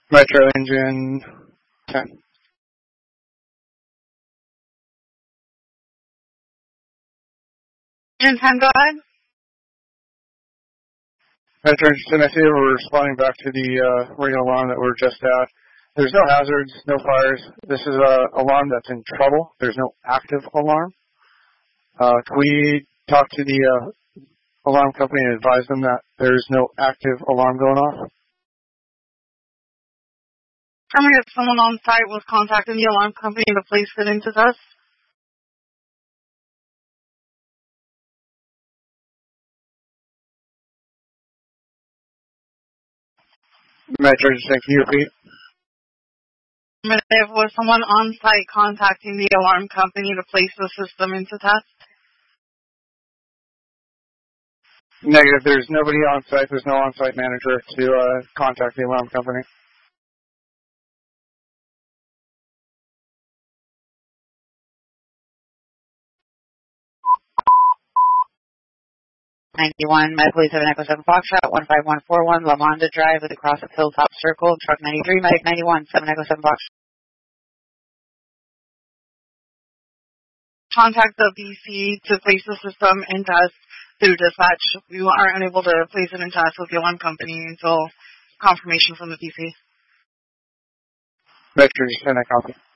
Metro engine 10. Engine 10, go ahead. Metro engine 10, I see we're responding back to the radio alarm that we're just at. There's no hazards, no fires. This is an alarm that's in trouble. There's no active alarm. Can we talk to the alarm company and advise them that there's no active alarm going off? Tell me if someone on site was contacting the alarm company to place it into test. Metro engine 10, can you repeat? If was someone on site contacting the alarm company to place the system into test? Negative. There's nobody on site. There's no on-site manager to contact the alarm company. Med Police 7 Echo 7 Foxtrot, 15141, Lamonda Drive with a cross at Hilltop Circle, Truck 93, Medic 91, 7 Echo 7 Foxtrot. Contact the BC to place the system in test through dispatch. We are unable to place it in test with the alarm company until confirmation from the BC. Metro engine 10, I copy.